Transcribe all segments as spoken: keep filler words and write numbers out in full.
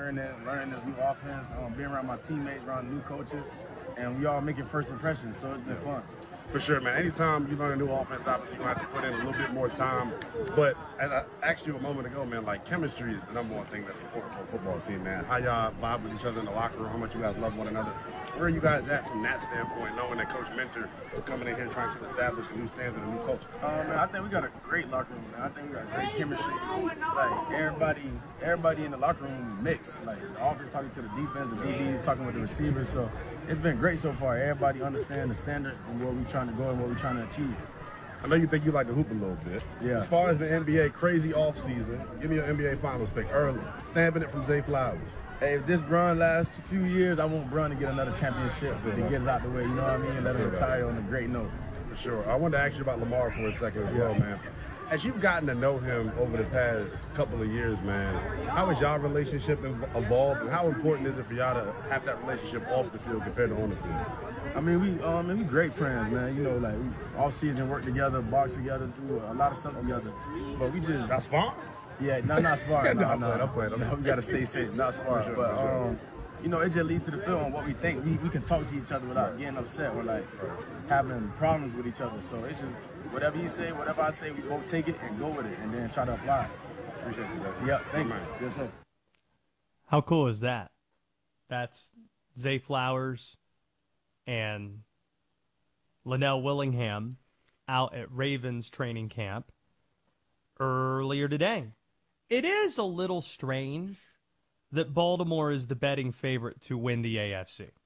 learning, learning this new offense, um, being around my teammates, around new coaches, and we all making first impressions. So it's been fun. For sure, man. Anytime you learn a new offense, obviously you're going to have to put in a little bit more time. But as I asked you a moment ago, man, like chemistry is the number one thing that's important for a football team, man. How y'all vibe with each other in the locker room, how much you guys love one another. Where are you guys at from that standpoint, knowing that Coach Mentor coming in here trying to establish a new standard, a new culture? Um, man, I think we got a great locker room, man. I think we got great chemistry. Like, everybody everybody in the locker room mixed. Like, the offense talking to the defense, the D Bs talking with the receivers. So it's been great so far. Everybody understands the standard and where we're trying to go and what we're trying to achieve. I know you think you like to hoop a little bit. Yeah. As far as the N B A, crazy offseason, give me your N B A Finals pick early. Stamping it from Zay Flowers. Hey, if this Bron lasts a few years, I want Bron to get another championship to get it out the way, you know what I mean? Let him retire on a great note. For sure. I wanted to ask you about Lamar for a second as well, man. As you've gotten to know him over the past couple of years, man, how has y'all relationship evolved, and how important is it for y'all to have that relationship off the field compared to on the field? I mean, we um, we great friends, man. You know, like, we off season work together, box together, do a lot of stuff together. But we just... That's fun? Yeah, no, not sparring. no, no, I'm no, playing, I'm no, we got to stay safe, not sparring. Sure, but, sure. um, you know, it just leads to the field on what we think. We, we can talk to each other without right. getting upset or, like, right. having problems with each other. So it's just, whatever you say, whatever I say, we both take it and go with it and then try to apply it. Appreciate you, Zay. Yeah, thank you. Yes, sir. How cool is that? That's Zay Flowers and Linnell Willingham out at Ravens training camp earlier today. It is a little strange that Baltimore is the betting favorite to win the A F C.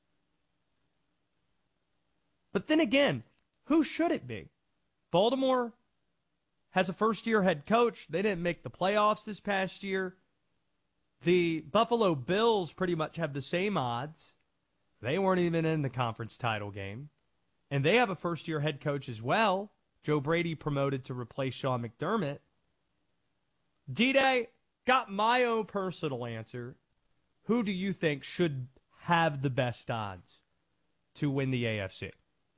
But then again, who should it be? Baltimore has a first-year head coach. They didn't make the playoffs this past year. The Buffalo Bills pretty much have the same odds. They weren't even in the conference title game. And they have a first-year head coach as well. Joe Brady promoted to replace Sean McDermott. D-Day, got my own personal answer. Who do you think should have the best odds to win the A F C?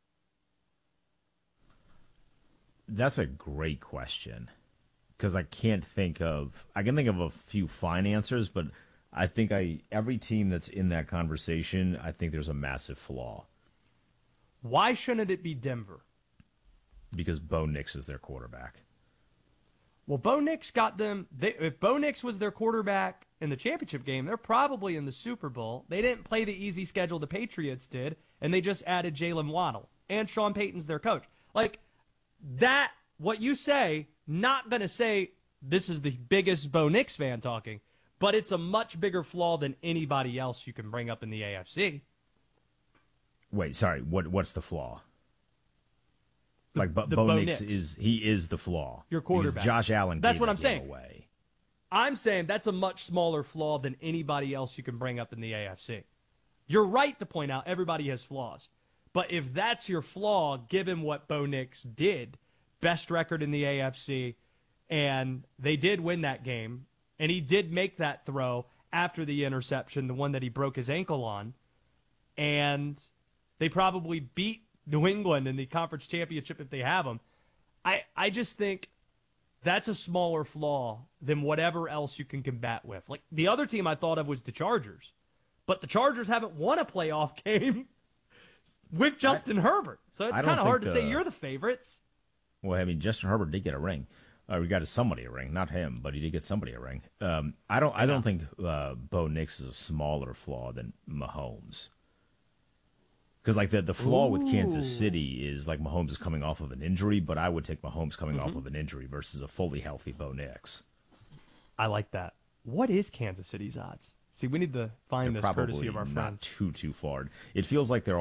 That's a great question, because I can't think of – I can think of a few fine answers, but I think I every team that's in that conversation, I think there's a massive flaw. Why shouldn't it be Denver? Because Bo Nix is their quarterback. Well, Bo Nix got them they, – if Bo Nix was their quarterback in the championship game, they're probably in the Super Bowl. They didn't play the easy schedule the Patriots did, and they just added Jalen Waddle. And Sean Payton's their coach. Like – that, what you say, not going to say this is the biggest Bo Nix fan talking, but it's a much bigger flaw than anybody else you can bring up in the A F C. Wait, sorry, what? what's the flaw? The, like, Bo, the Bo, Bo Nix, Nix is, he is the flaw. Your quarterback. Because Josh Allen That's gave what that I'm saying. Away. I'm saying that's a much smaller flaw than anybody else you can bring up in the A F C. You're right to point out everybody has flaws. But if that's your flaw, given what Bo Nix did, best record in the A F C, and they did win that game, and he did make that throw after the interception, the one that he broke his ankle on, and they probably beat New England in the conference championship if they have them. I, I just think that's a smaller flaw than whatever else you can combat with. Like, the other team I thought of was the Chargers, but the Chargers haven't won a playoff game with Justin I, Herbert. So it's kind of hard to the, say you're the favorites. Well, I mean, Justin Herbert did get a ring. Uh, we got somebody a ring, not him, but he did get somebody a ring. Um, I don't. I don't think uh, Bo Nix is a smaller flaw than Mahomes. Because like the the flaw Ooh. with Kansas City is like Mahomes is coming off of an injury, but I would take Mahomes coming mm-hmm. off of an injury versus a fully healthy Bo Nix. I like that. What is Kansas City's odds? See, we need to find They're this courtesy of our not friends. Too too far. It feels like they're